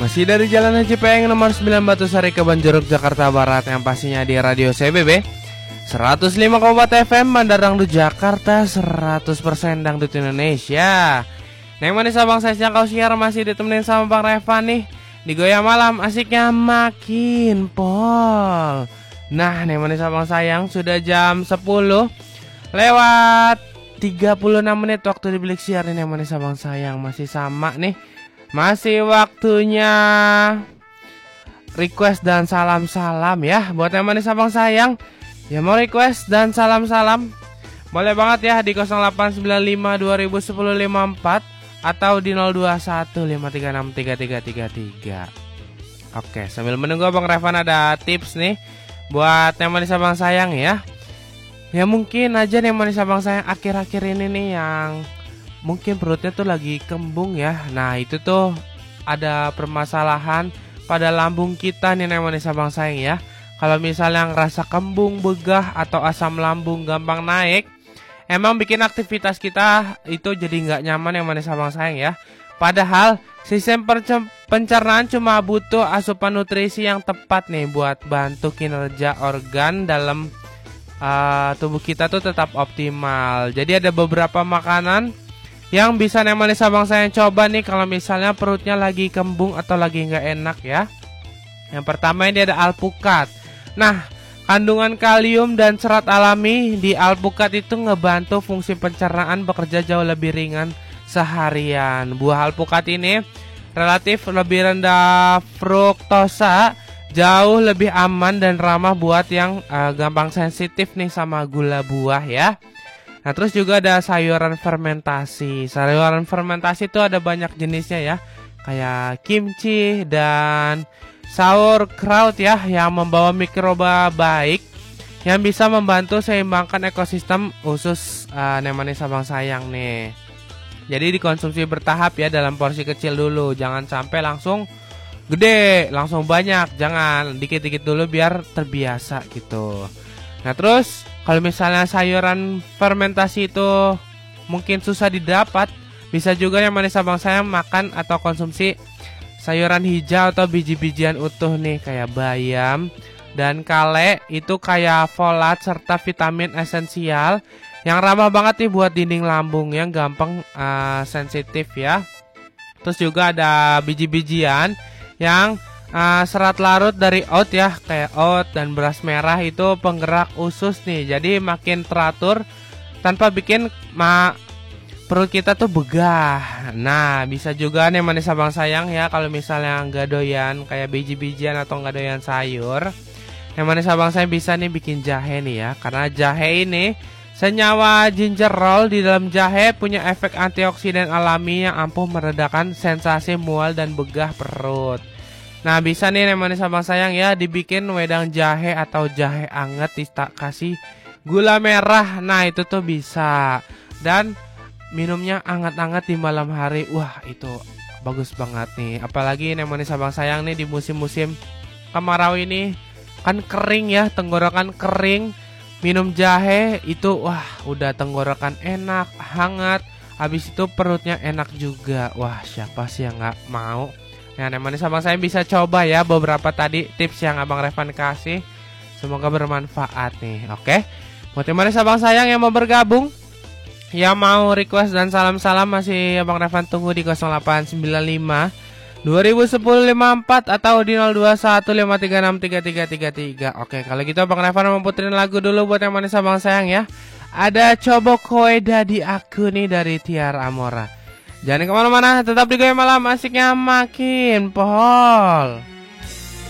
Masih dari Jalan Haji Peng nomor 9 Batusari Kebonjeruk Jakarta Barat, yang pastinya di Radio CBB 105,4 FM Bandar Dangdut Jakarta, 100% dangdut Indonesia. Neng manis abang saya yang kau siar masih ditemenin sama Bang Revan nih. Di Goyang Malam asiknya makin pol. Nah, neng manis abang sayang, sudah jam 10 lewat 36 menit waktu di Bilik Siar nih. Neng manis abang sayang masih sama nih. Masih waktunya request dan salam-salam ya. Buat yang manis abang sayang ya mau request dan salam-salam, boleh banget ya di 0895 2010 54 atau di 021 536 3333. Oke, sambil menunggu Bang Revan ada tips nih buat yang manis abang sayang ya. Ya mungkin aja nih yang manis abang sayang akhir-akhir ini nih yang mungkin perutnya tuh lagi kembung ya. Nah itu tuh ada permasalahan pada lambung kita nih yang manis abang sayang ya. Kalau misalnya ngerasa kembung, begah, atau asam lambung gampang naik, emang bikin aktivitas kita itu jadi nggak nyaman yang manis abang sayang ya. Padahal sistem pencernaan cuma butuh asupan nutrisi yang tepat nih buat bantu kinerja organ dalam tubuh kita tuh tetap optimal. Jadi ada beberapa makanan yang bisa yang manis abang sayang coba nih kalau misalnya perutnya lagi kembung atau lagi nggak enak ya. Yang pertama ini ada alpukat. Nah, kandungan kalium dan serat alami di alpukat itu ngebantu fungsi pencernaan bekerja jauh lebih ringan seharian. Buah alpukat ini relatif lebih rendah fruktosa, jauh lebih aman dan ramah buat yang gampang sensitif nih sama gula buah ya. Nah terus juga ada sayuran fermentasi. Sayuran fermentasi itu ada banyak jenisnya ya, kayak kimchi dan sauerkraut ya, yang membawa mikroba baik yang bisa membantu seimbangkan ekosistem usus manis abang sayang nih. Jadi dikonsumsi bertahap ya, dalam porsi kecil dulu. Jangan sampai langsung gede, langsung banyak. Jangan, dikit-dikit dulu biar terbiasa gitu. Nah terus kalau misalnya sayuran fermentasi itu mungkin susah didapat, bisa juga yang manis abang sayang makan atau konsumsi sayuran hijau atau biji-bijian utuh nih, kayak bayam dan kale. Itu kayak folat serta vitamin esensial yang ramah banget nih buat dinding lambung yang gampang sensitif ya. Terus juga ada biji-bijian yang serat larut dari oat ya, kayak oat dan beras merah, itu penggerak usus nih. Jadi makin teratur tanpa bikin perut kita tuh begah. Nah bisa juga nih manis abang sayang ya, kalau misalnya nggak doyan kayak biji-bijian atau nggak doyan sayur, yang manis abang sayang bisa nih bikin jahe nih ya. Karena jahe ini senyawa gingerol di dalam jahe punya efek antioksidan alami yang ampuh meredakan sensasi mual dan begah perut. Nah bisa nih yang manis abang sayang ya dibikin wedang jahe atau jahe anget, kasih gula merah. Nah itu tuh bisa. Dan minumnya anget-anget di malam hari. Wah itu bagus banget nih. Apalagi yang manis abang sayang nih di musim-musim kemarau ini kan kering ya, tenggorokan kering. Minum jahe itu wah udah tenggorokan enak, hangat. Habis itu perutnya enak juga. Wah siapa sih yang gak mau. Nah yang manis abang sayang bisa coba ya beberapa tadi tips yang abang Revan kasih. Semoga bermanfaat nih. Oke, buat yang manis abang sayang yang mau bergabung, yang mau request dan salam-salam, masih abang Revan tunggu di 0895 2010 54 atau di 021 536 3333. Oke, kalau gitu abang Revan mau puterin lagu dulu buat yang manis abang sayang ya. Ada Coba Koe Dadi Aku nih dari Tiara Amora. Jangan kemana-mana, tetap di Goyang Malam, asiknya makin pol.